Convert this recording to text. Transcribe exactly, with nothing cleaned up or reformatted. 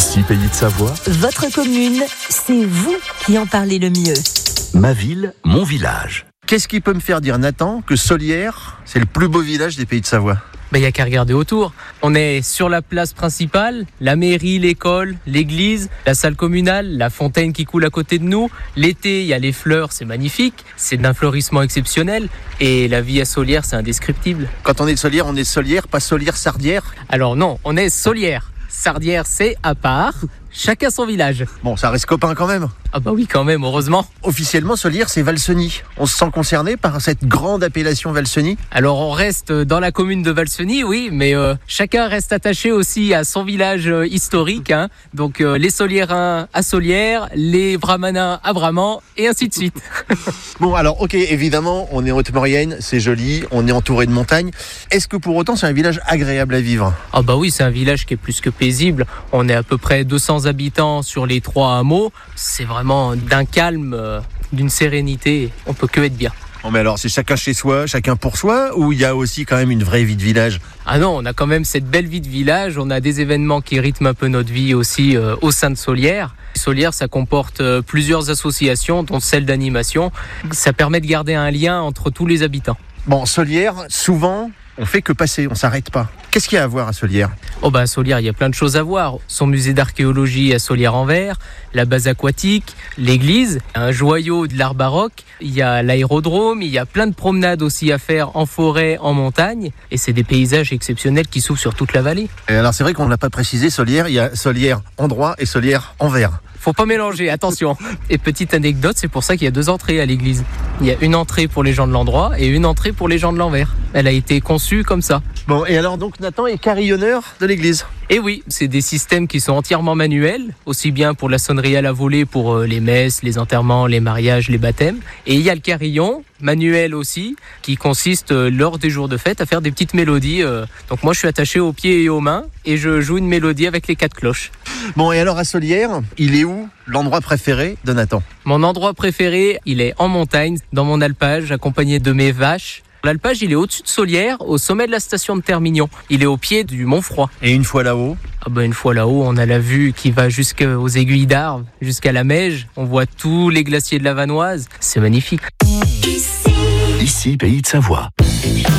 Ici, Pays de Savoie, Votre commune, c'est vous qui en parlez le mieux. ma ville, mon village. Qu'est-ce qui peut me faire dire, Nathan, que Solières, c'est le plus beau village des Pays de Savoie? Il n'y a qu'à regarder autour. On est sur la place principale, la mairie, l'école, l'église, la salle communale, la fontaine qui coule à côté de nous. L'été, il y a les fleurs, c'est magnifique. C'est d'un fleurissement exceptionnel. Et la vie à Solières, c'est indescriptible. Quand on est de Solières, on est Solières, pas Solières-Sardières. Alors non, on est Solières. Sardières, c'est à part. Chacun son village. Bon, ça reste copain quand même. Ah bah oui, quand même, heureusement. Officiellement, Solières, c'est Valseny. On se sent concerné par cette grande appellation Valseny? Alors on reste dans la commune de Valseny, oui, mais euh, chacun reste attaché aussi à son village euh, historique. Hein. Donc euh, les Soliérains à Solières, les Bramanins à Bramant, et ainsi de suite. Bon, alors, ok, évidemment, on est en Haute-Maurienne, c'est joli, on est entouré de montagnes. Est-ce que pour autant, c'est un village agréable à vivre? Ah bah oui, c'est un village qui est plus que paisible. On est à peu près deux cents habitants sur les trois hameaux. C'est vraiment d'un calme, euh, d'une sérénité. On peut que être bien. Bon, mais alors, c'est chacun chez soi, chacun pour soi, ou il y a aussi quand même une vraie vie de village? Ah non, on a quand même cette belle vie de village. On a des événements qui rythment un peu notre vie aussi euh, au sein de Solières. Solières, ça comporte euh, plusieurs associations, dont celle d'animation. Ça permet de garder un lien entre tous les habitants. Bon, Solières, souvent, on fait que passer, on s'arrête pas. Qu'est-ce qu'il y a à voir à Solières? Oh bah à Solières, il y a plein de choses à voir. Son musée d'archéologie à Solières-en-Vert, la base aquatique, l'église, un joyau de l'art baroque, il y a l'aérodrome, il y a plein de promenades aussi à faire en forêt, en montagne, et c'est des paysages exceptionnels qui s'ouvrent sur toute la vallée. Et alors, c'est vrai qu'on ne l'a pas précisé, Solières, il y a Solières endroit et Solières envers. Faut pas mélanger, attention. Et petite anecdote, c'est pour ça qu'il y a deux entrées à l'église. Il y a une entrée pour les gens de l'endroit et une entrée pour les gens de l'envers. Elle a été conçue comme ça. Bon, et alors donc Nathan est carillonneur de l'église? Et oui, c'est des systèmes qui sont entièrement manuels, aussi bien pour la sonnerie à la volée, pour les messes, les enterrements, les mariages, les baptêmes. Et il y a le carillon, manuel aussi, qui consiste lors des jours de fête à faire des petites mélodies. Donc moi je suis attaché aux pieds et aux mains et je joue une mélodie avec les quatre cloches. Bon, et alors à Solières, il est où l'endroit préféré de Nathan? Mon endroit préféré, il est en montagne, dans mon alpage, accompagné de mes vaches. L'alpage, il est au-dessus de Solières, au sommet de la station de Termignon. Il est au pied du Mont Froid. Et une fois là-haut? Ah bah une fois là-haut, on a la vue qui va jusqu'aux aiguilles d'Arves, jusqu'à la Meige. On voit tous les glaciers de la Vanoise. C'est magnifique. Ici, Pays de Savoie.